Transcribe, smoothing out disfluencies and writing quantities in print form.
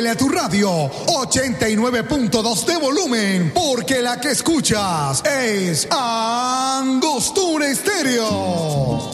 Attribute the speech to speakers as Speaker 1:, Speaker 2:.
Speaker 1: Súbele a tu radio 89.2 de volumen, porque la que escuchas es Angostura Estéreo.